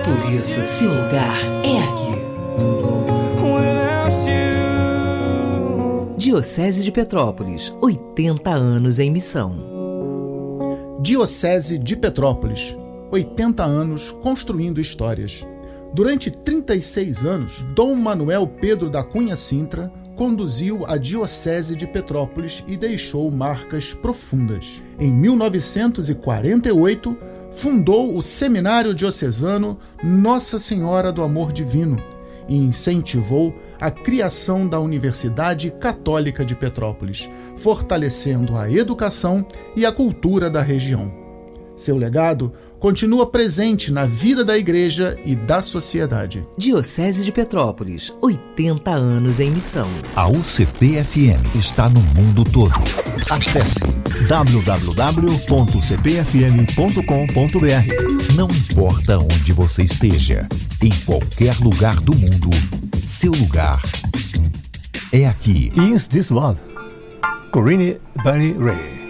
Por isso, seu lugar é aqui. Diocese de Petrópolis, 80 anos em missão. Diocese de Petrópolis, 80 anos construindo histórias. Durante 36 anos, Dom Manuel Pedro da Cunha Sintra conduziu a Diocese de Petrópolis e deixou marcas profundas. Em 1948, fundou o Seminário Diocesano Nossa Senhora do Amor Divino e incentivou a criação da Universidade Católica de Petrópolis, fortalecendo a educação e a cultura da região. Seu legado continua presente na vida da Igreja e da sociedade. Diocese de Petrópolis, 80 anos em missão. A UCP-FM está no mundo todo. Acesse www.cpfm.com.br. Não importa onde você esteja, em qualquer lugar do mundo, seu lugar é aqui. Is This Love? Corinne Bailey Rae.